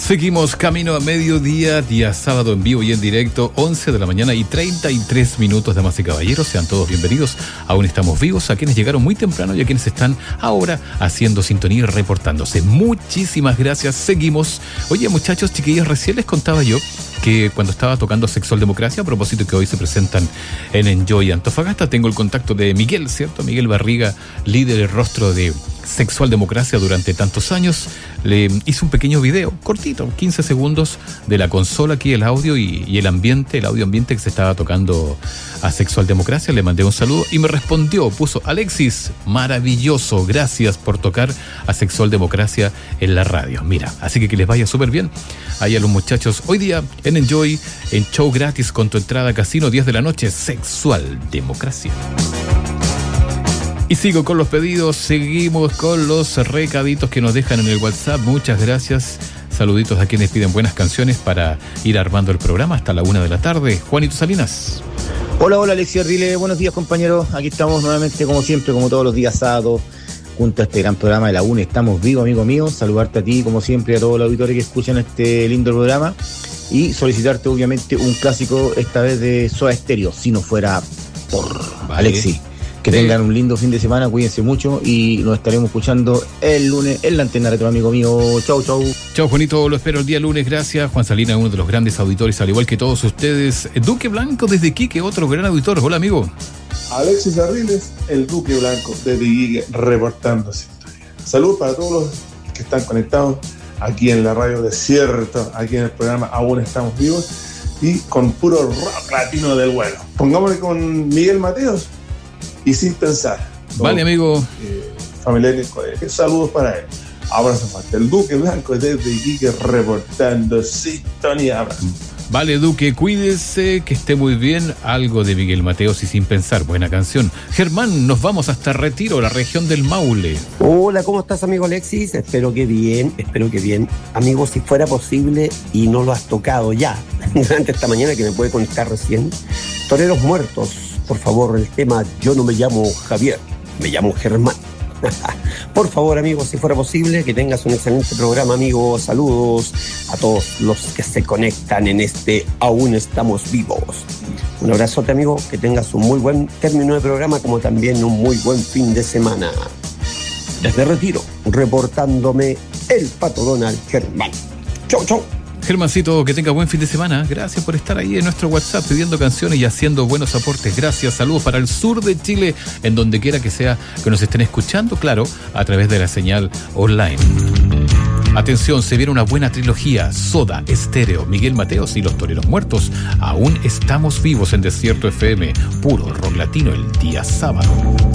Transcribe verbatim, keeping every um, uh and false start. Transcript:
Seguimos camino a mediodía, día sábado en vivo y en directo, once de la mañana y treinta y tres minutos, damas y caballeros. Sean todos bienvenidos. Aún estamos vivos, a quienes llegaron muy temprano y a quienes están ahora haciendo sintonía y reportándose. Muchísimas gracias. Seguimos. Oye, muchachos, chiquillos, recién les contaba yo que cuando estaba tocando Sexual Democracia, a propósito que hoy se presentan en Enjoy Antofagasta, tengo el contacto de Miguel, ¿cierto? Miguel Barriga, líder del rostro de Sexual Democracia durante tantos años. Le hice un pequeño video, cortito, quince segundos, de la consola aquí, el audio y, y el ambiente, el audio ambiente que se estaba tocando a Sexual Democracia. Le mandé un saludo y me respondió, puso: Alexis, maravilloso, gracias por tocar a Sexual Democracia en la radio. Mira, así que que les vaya súper bien ahí a los muchachos. Hoy día en Enjoy, en show gratis con tu entrada casino, diez de la noche, Sexual Democracia. Y sigo con los pedidos, seguimos con los recaditos que nos dejan en el WhatsApp. Muchas gracias. Saluditos a quienes piden buenas canciones para ir armando el programa hasta la una de la tarde. Juanito Salinas. Hola, hola Alexis Arrile, buenos días compañeros. Aquí estamos nuevamente como siempre, como todos los días sábados, junto a este gran programa de la U N E. Estamos vivos, amigo mío. Saludarte a ti, como siempre, a todos los auditores que escuchan este lindo programa. Y solicitarte, obviamente, un clásico, esta vez de Soda Stereo, Si No Fuera Por vale. Alexis. Que tengan un lindo fin de semana, cuídense mucho y nos estaremos escuchando el lunes en la antena retro, amigo mío. Chau, chau. Chau, Juanito, lo espero el día lunes, gracias. Juan Salinas, uno de los grandes auditores, al igual que todos ustedes. Duque Blanco desde Quique, otro gran auditor. Hola, amigo. Alexis Arriles, el Duque Blanco desde Quique, reportando sintonía. Salud para todos los que están conectados aquí en la radio Desierto, aquí en el programa Aún Estamos Vivos y con puro rock latino del bueno. Pongámosle con Miguel Mateos y Sin Pensar. Vale, amigo. Eh, familiares, eh, saludos para él. Abrazo fuerte. El Duque Blanco desde Iquique reportando sintonía. Abrazo. Vale, Duque, cuídese, que esté muy bien. Algo de Miguel Mateos y Sin Pensar, buena canción. Germán, nos vamos hasta Retiro, la región del Maule. Hola, ¿cómo estás, amigo Alexis? Espero que bien, espero que bien. Amigo, si fuera posible y no lo has tocado ya, durante esta mañana que me puede conectar recién, Toreros Muertos, por favor, el tema Yo no me llamo Javier, me llamo Germán. Por favor, amigo, si fuera posible, que tengas un excelente programa, amigo. Saludos a todos los que se conectan en este Aún Estamos Vivos. Un abrazote, amigo, que tengas un muy buen término de programa, como también un muy buen fin de semana. Desde Retiro, reportándome el Pato Donald Germán. Chau, chau. Germancito, que tenga buen fin de semana. Gracias por estar ahí en nuestro WhatsApp pidiendo canciones y haciendo buenos aportes. Gracias, saludos para el sur de Chile, en donde quiera que sea que nos estén escuchando, claro, a través de la señal online. Atención, se viene una buena trilogía, Soda Stereo, Miguel Mateos y los Toreros Muertos. Aún Estamos Vivos en Desierto F M, puro rock latino el día sábado.